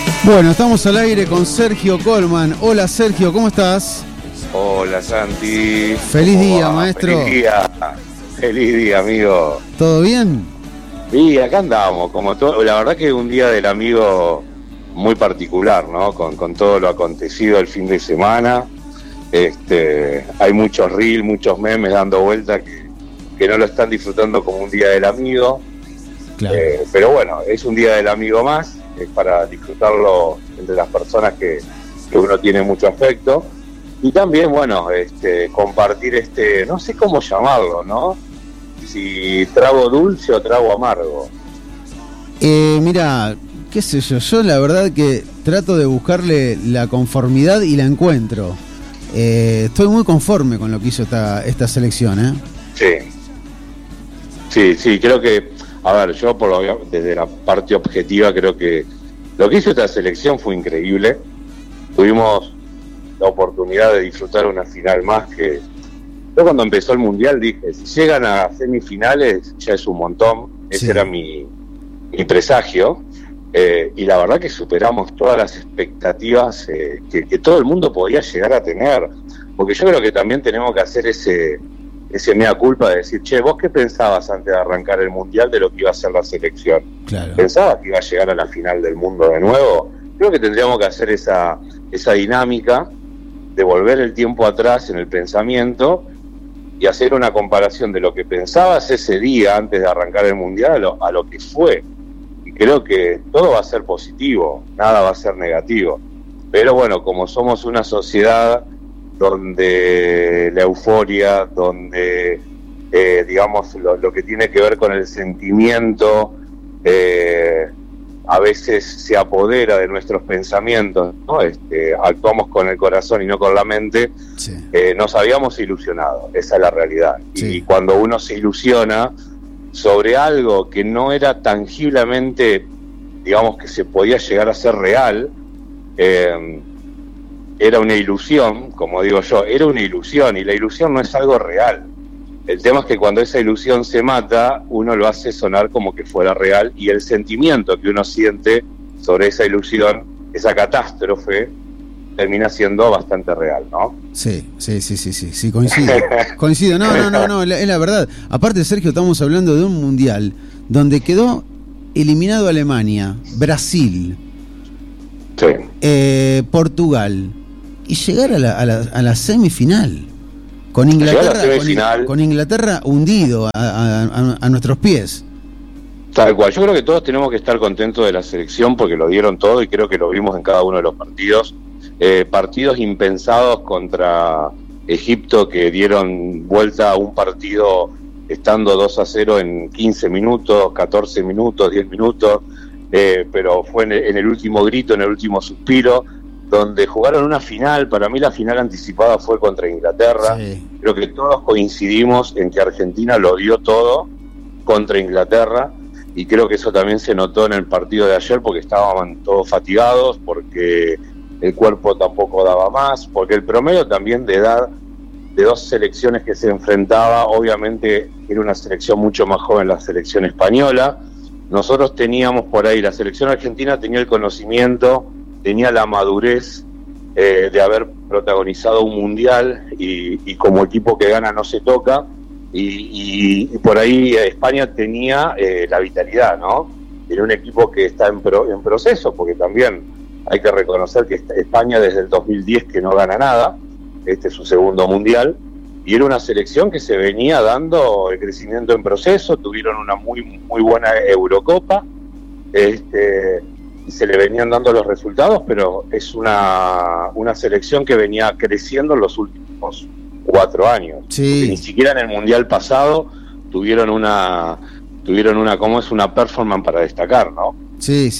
Bueno, estamos al aire con Sergio Colman. Hola Sergio, ¿cómo estás? Hola Santi. Feliz día, maestro. Feliz día, amigo. ¿Todo bien? Sí, acá andamos, como todo. La verdad que es un día del amigo muy particular, ¿no? Con todo lo acontecido el fin de semana. Hay muchos reels, muchos memes dando vuelta que no lo están disfrutando como un día del amigo. Claro. Pero bueno, es un día del amigo más, es para disfrutarlo entre las personas que uno tiene mucho afecto. Y también, bueno, compartir no sé cómo llamarlo, ¿no? Si trago dulce o trago amargo. Mira, qué sé yo la verdad que trato de buscarle la conformidad y la encuentro. Estoy muy conforme con lo que hizo esta selección, ¿eh? Sí, creo que, a ver, yo desde la parte objetiva creo que lo que hizo esta selección fue increíble. Tuvimos la oportunidad de disfrutar una final más que... Yo cuando empezó el Mundial dije, si llegan a semifinales ya es un montón. Ese era mi presagio. Y la verdad que superamos todas las expectativas que todo el mundo podía llegar a tener. Porque yo creo que también tenemos que hacer ese mea culpa de decir, che, ¿vos qué pensabas antes de arrancar el Mundial de lo que iba a ser la selección? Claro. ¿Pensabas que iba a llegar a la final del mundo de nuevo? Creo que tendríamos que hacer esa dinámica de volver el tiempo atrás en el pensamiento y hacer una comparación de lo que pensabas ese día antes de arrancar el Mundial a lo que fue. Y creo que todo va a ser positivo, nada va a ser negativo. Pero bueno, como somos una sociedad donde la euforia, donde digamos lo que tiene que ver con el sentimiento a veces se apodera de nuestros pensamientos, ¿no? Actuamos con el corazón y no con la mente. Sí. Nos habíamos ilusionado, esa es la realidad. Sí. Y cuando uno se ilusiona sobre algo que no era tangiblemente, digamos, que se podía llegar a ser real, era una ilusión, como digo yo, era una ilusión, y la ilusión no es algo real. El tema es que cuando esa ilusión se mata, uno lo hace sonar como que fuera real, y el sentimiento que uno siente sobre esa ilusión, esa catástrofe, termina siendo bastante real, ¿no? Sí, coincido. No, es la verdad. Aparte, Sergio, estamos hablando de un Mundial donde quedó eliminado Alemania, Brasil, Portugal, y llegar a la semifinal con Inglaterra hundido a nuestros pies. Tal cual, yo creo que todos tenemos que estar contentos de la selección porque lo dieron todo y creo que lo vimos en cada uno de los partidos. Partidos impensados contra Egipto que dieron vuelta a un partido estando 2-0 en 15 minutos, 14 minutos, 10 minutos, pero fue en el último grito, en el último suspiro, donde jugaron una final. Para mí la final anticipada fue contra Inglaterra. Sí. Creo que todos coincidimos en que Argentina lo dio todo contra Inglaterra, y creo que eso también se notó en el partido de ayer porque estaban todos fatigados, porque el cuerpo tampoco daba más, porque el promedio también de edad de dos selecciones que se enfrentaba, obviamente era una selección mucho más joven, la selección española. Nosotros teníamos por ahí, la selección argentina tenía el conocimiento, tenía la madurez de haber protagonizado un mundial, y como equipo que gana no se toca, y por ahí España tenía la vitalidad, ¿no? Era un equipo que está en proceso, porque también hay que reconocer que España desde el 2010 que no gana nada, este es su segundo mundial, y era una selección que se venía dando el crecimiento en proceso, tuvieron una muy muy buena Eurocopa, y se le venían dando los resultados, pero es una selección que venía creciendo en los últimos 4 años. Sí. Ni siquiera en el mundial pasado tuvieron una performance para destacar, ¿no? Sí.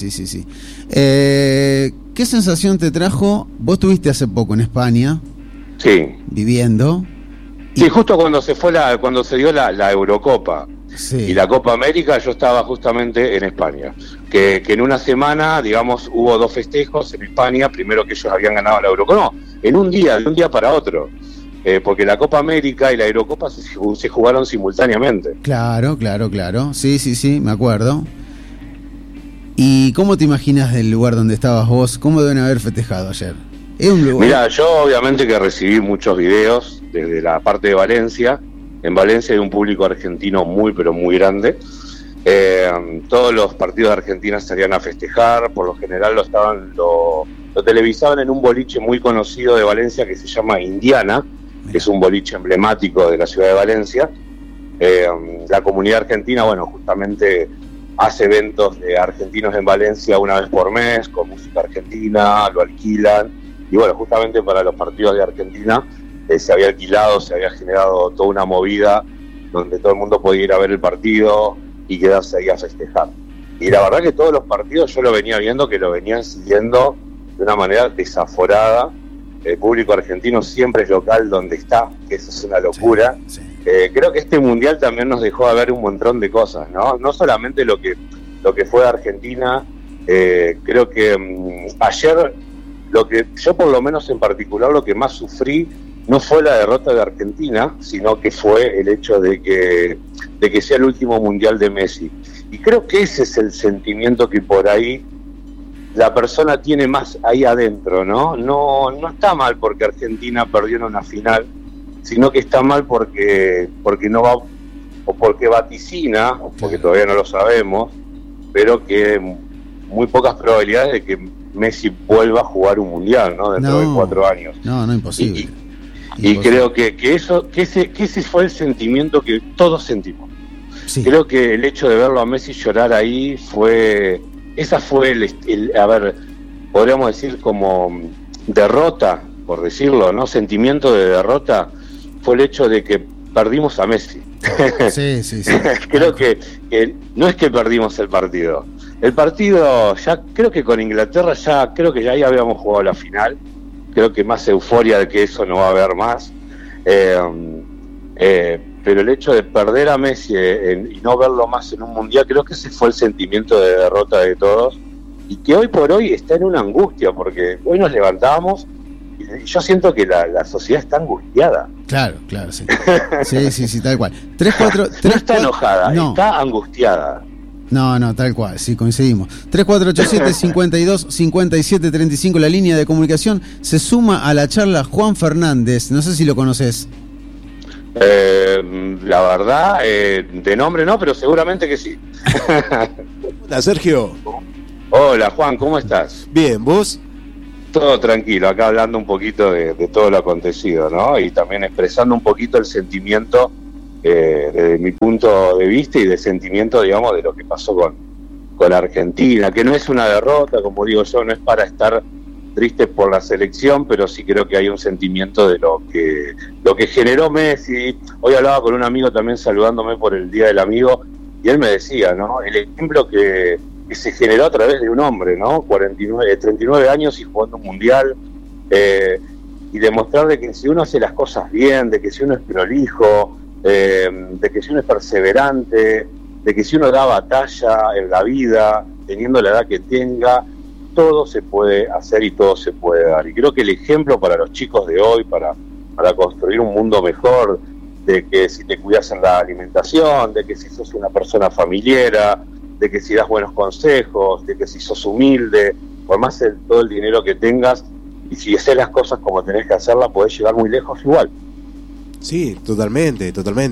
¿Qué sensación te trajo? Vos estuviste hace poco en España. Sí. Viviendo. Sí, justo cuando se dio la Eurocopa. Sí. Y la Copa América, yo estaba justamente en España, que en una semana, digamos, hubo 2 festejos en España, primero que ellos habían ganado la Eurocopa, no, de un día para otro, porque la Copa América y la Eurocopa se jugaron simultáneamente. Claro, sí, me acuerdo. ¿Y cómo te imaginas del lugar donde estabas vos? ¿Cómo deben haber festejado ayer? ¿Es un lugar? Mirá, yo obviamente que recibí muchos videos desde la parte de Valencia. En Valencia hay un público argentino muy, pero muy grande. Todos los partidos de Argentina salían a festejar. Por lo general lo televisaban en un boliche muy conocido de Valencia que se llama Indiana, que es un boliche emblemático de la ciudad de Valencia. La comunidad argentina, bueno, justamente hace eventos de argentinos en Valencia una vez por mes, con música argentina, lo alquilan. Y bueno, justamente para los partidos de Argentina se había alquilado, se había generado toda una movida donde todo el mundo podía ir a ver el partido y quedarse ahí a festejar. Y la verdad que todos los partidos yo lo venía viendo, que lo venían siguiendo de una manera desaforada. El público argentino siempre es local donde está, que eso es una locura. Sí, sí. Creo que este mundial también nos dejó ver un montón de cosas, ¿no? No solamente lo que fue Argentina. Creo que ayer, lo que yo por lo menos en particular, lo que más sufrí no fue la derrota de Argentina, sino que fue el hecho de que sea el último mundial de Messi. Y creo que ese es el sentimiento que por ahí la persona tiene más ahí adentro, ¿no? No está mal porque Argentina perdió en una final, sino que está mal porque no va, o porque vaticina, porque todavía no lo sabemos, pero que muy pocas probabilidades de que Messi vuelva a jugar un mundial, ¿no? Dentro de 4 años. No, imposible. Y creo que ese fue el sentimiento que todos sentimos. Sí. Creo que el hecho de verlo a Messi llorar ahí esa fue a ver, podríamos decir como derrota, por decirlo, ¿no? Sentimiento de derrota fue el hecho de que perdimos a Messi. Sí. Creo que no es que perdimos el partido. El partido, ya creo que con Inglaterra ya ahí habíamos jugado la final. Creo que más euforia de que eso no va a haber más. Pero el hecho de perder a Messi y no verlo más en un mundial, creo que ese fue el sentimiento de derrota de todos. Y que hoy por hoy está en una angustia, porque hoy nos levantamos y yo siento que la sociedad está angustiada. Claro, sí. Sí, tal cual. 3-4... No está enojada, no. Está angustiada. No, tal cual, sí, coincidimos. 3487-52-5735, la línea de comunicación. Se suma a la charla Juan Fernández, no sé si lo conoces. La verdad, de nombre no, pero seguramente que sí. Hola, Sergio. Hola, Juan, ¿cómo estás? Bien, ¿vos? Todo tranquilo, acá hablando un poquito de todo lo acontecido, ¿no? Y también expresando un poquito el sentimiento desde mi punto de vista y de sentimiento, digamos, de lo que pasó con Argentina, que no es una derrota, como digo yo, no es para estar triste por la selección, pero sí creo que hay un sentimiento de lo que generó Messi. Hoy hablaba con un amigo también saludándome por el Día del Amigo, y él me decía, ¿no? El ejemplo que se generó a través de un hombre, ¿no? 39 años y jugando un mundial, y demostrar de que si uno hace las cosas bien, de que si uno es prolijo, de que si uno es perseverante, de que si uno da batalla en la vida, teniendo la edad que tenga, todo se puede hacer y todo se puede dar. Y creo que el ejemplo para los chicos de hoy, para construir un mundo mejor, de que si te cuidas en la alimentación, de que si sos una persona familiera, de que si das buenos consejos, de que si sos humilde, por más todo el dinero que tengas, y si haces las cosas como tenés que hacerlas, podés llegar muy lejos igual. Sí, totalmente.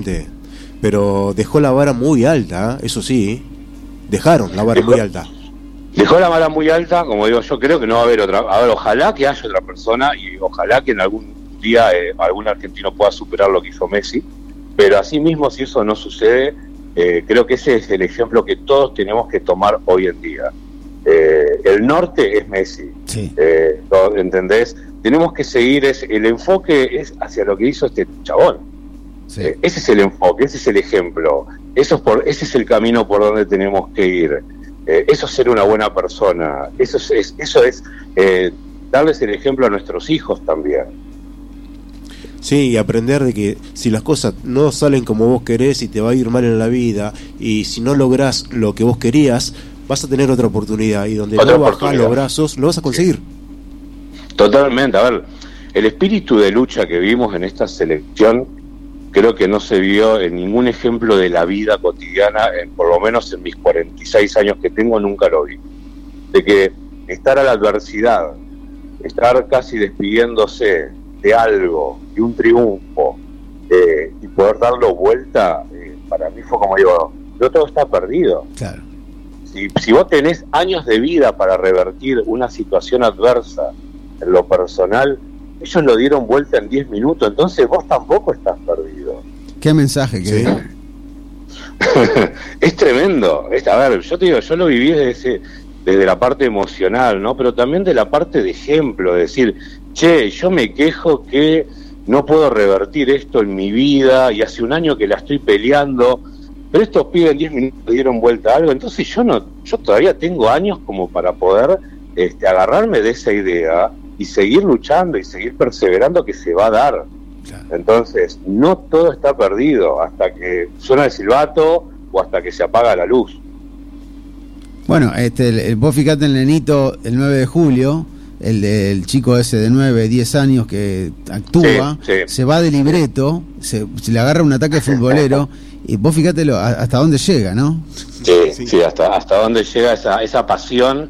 Pero dejó la vara muy alta, eso sí. Dejaron la vara muy alta. Dejó la vara muy alta, como digo yo, creo que no va a haber otra. A ver, ojalá que haya otra persona y ojalá que en algún día algún argentino pueda superar lo que hizo Messi. Pero así mismo, si eso no sucede, creo que ese es el ejemplo que todos tenemos que tomar hoy en día. El norte es Messi, sí. ¿Entendés? Tenemos que seguir, el enfoque es hacia lo que hizo este chabón. Sí. Ese es el enfoque, ese es el ejemplo, ese es el camino por donde tenemos que ir. Eso es ser una buena persona, eso es darles el ejemplo a nuestros hijos también. Sí, y aprender de que si las cosas no salen como vos querés y te va a ir mal en la vida, y si no lográs lo que vos querías, vas a tener otra oportunidad, y donde no bajás los brazos, lo vas a conseguir. Sí. Totalmente. A ver, el espíritu de lucha que vimos en esta selección creo que no se vio en ningún ejemplo de la vida cotidiana, por lo menos en mis 46 años que tengo, nunca lo vi. de que estar a la adversidad, estar casi despidiéndose de algo, de un triunfo, y poder darlo vuelta, para mí fue como digo, no todo está perdido. Claro. Si vos tenés años de vida para revertir una situación adversa en lo personal, ellos lo dieron vuelta en 10 minutos, entonces vos tampoco estás perdido. ¿Qué mensaje que Sí. Es tremendo. A ver, yo te digo, yo lo viví desde la parte emocional, ¿no? Pero también de la parte de ejemplo, de decir, che, yo me quejo que no puedo revertir esto en mi vida y hace un año que la estoy peleando, pero estos pibes en 10 minutos dieron vuelta a algo, entonces yo todavía tengo años como para poder agarrarme de esa idea y seguir luchando y seguir perseverando, que se va a dar. Claro. Entonces, no todo está perdido hasta que suena el silbato o hasta que se apaga la luz. Bueno, vos fijate el nenito el 9 de julio, el chico ese de 9, 10 años que actúa, Sí, sí. se va de libreto, se le agarra un ataque futbolero, y vos fíjate hasta dónde llega, ¿no? Sí, hasta dónde llega esa pasión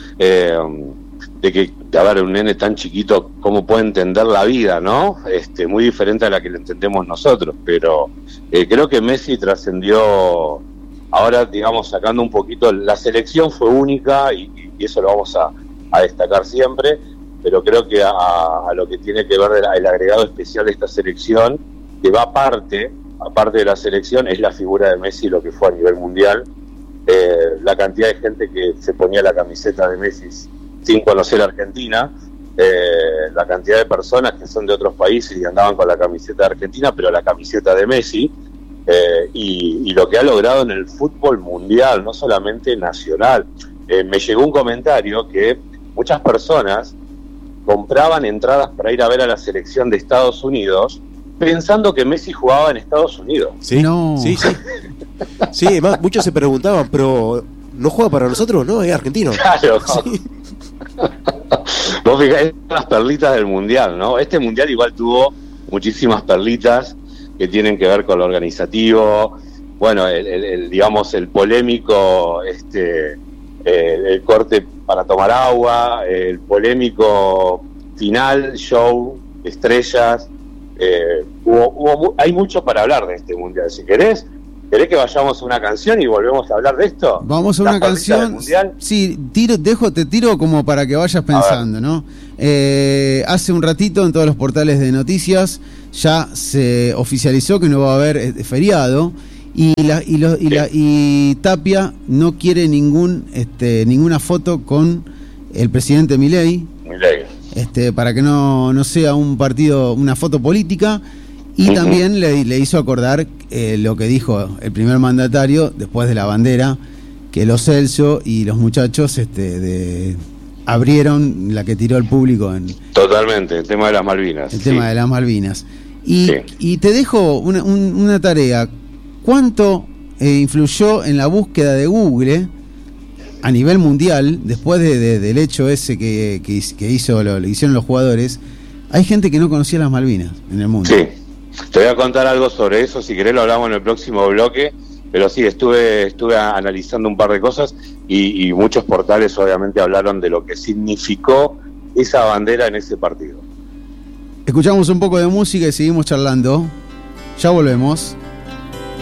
de que, a ver, un nene tan chiquito, cómo puede entender la vida, ¿no? Muy diferente a la que le entendemos nosotros, pero creo que Messi trascendió, ahora, digamos, sacando un poquito, la selección fue única y eso lo vamos a destacar siempre, pero creo que a lo que tiene que ver el agregado especial de esta selección, que va aparte de la selección, es la figura de Messi, lo que fue a nivel mundial. La cantidad de gente que se ponía la camiseta de Messi sin conocer Argentina, la cantidad de personas que son de otros países y andaban con la camiseta de Argentina, pero la camiseta de Messi, y lo que ha logrado en el fútbol mundial, no solamente nacional. Me llegó un comentario que muchas personas compraban entradas para ir a ver a la selección de Estados Unidos pensando que Messi jugaba en Estados Unidos. Sí, No. sí. Sí, además muchos se preguntaban, pero ¿no juega para nosotros? No, es argentino. Claro. Sí. Vos fijás, las perlitas del mundial, ¿no? Este mundial igual tuvo muchísimas perlitas que tienen que ver con lo organizativo, bueno, digamos, el polémico, el corte para tomar agua, el polémico final, show, estrellas. Hay mucho para hablar de este mundial. Si querés que vayamos a una canción y volvemos a hablar de esto. Vamos a una canción. Sí, te tiro como para que vayas pensando, ¿no? Hace un ratito en todos los portales de noticias ya se oficializó que no va a haber feriado y Tapia no quiere ninguna foto con el presidente Milei. Para que no sea un partido, una foto política, y también le hizo acordar lo que dijo el primer mandatario después de la bandera, que los Celso y los muchachos abrieron la que tiró el público Totalmente, el tema de las Malvinas. El tema de las Malvinas. Y te dejo una tarea. ¿Cuánto influyó en la búsqueda de Google a nivel mundial, después del hecho ese que hicieron los jugadores? Hay gente que no conocía las Malvinas en el mundo. Sí, te voy a contar algo sobre eso, si querés lo hablamos en el próximo bloque, pero sí, estuve analizando un par de cosas y muchos portales obviamente hablaron de lo que significó esa bandera en ese partido. Escuchamos un poco de música y seguimos charlando. Ya volvemos.